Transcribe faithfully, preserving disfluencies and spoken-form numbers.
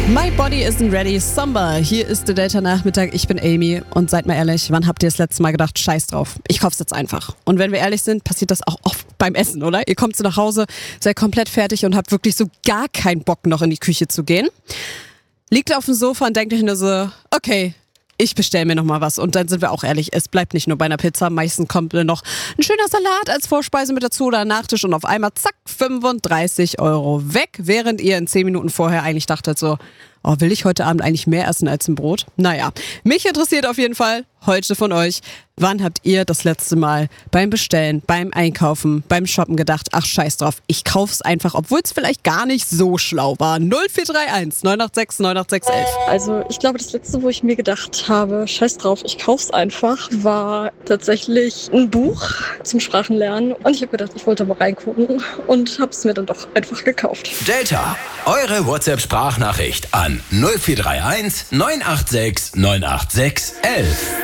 My body isn't ready, Samba. Hier ist der Delta-Nachmittag, ich bin Amy und seid mal ehrlich, wann habt ihr das letzte Mal gedacht, scheiß drauf, ich kauf's jetzt einfach. Und wenn wir ehrlich sind, passiert das auch oft beim Essen, oder? Ihr kommt so nach Hause, seid komplett fertig und habt wirklich so gar keinen Bock noch in die Küche zu gehen. Liegt auf dem Sofa und denkt euch nur so, okay, ich bestelle mir noch mal was. Und dann sind wir auch ehrlich, es bleibt nicht nur bei einer Pizza. Meistens kommt noch ein schöner Salat als Vorspeise mit dazu oder ein Nachtisch und auf einmal zack, fünfunddreißig Euro weg. Während ihr in zehn Minuten vorher eigentlich dachtet so, oh, will ich heute Abend eigentlich mehr essen als ein Brot? Naja, mich interessiert auf jeden Fall heute von euch, wann habt ihr das letzte Mal beim Bestellen, beim Einkaufen, beim Shoppen gedacht, ach scheiß drauf, ich kauf's einfach, obwohl es vielleicht gar nicht so schlau war. null vier drei eins neun acht sechs neun acht sechs elf. Also ich glaube, das letzte, wo ich mir gedacht habe, scheiß drauf, ich kauf's einfach, war tatsächlich ein Buch zum Sprachenlernen. Und ich habe gedacht, ich wollte mal reingucken und habe es mir dann doch einfach gekauft. Delta, eure WhatsApp-Sprachnachricht an null vier drei eins neun acht sechs neun acht sechs elf.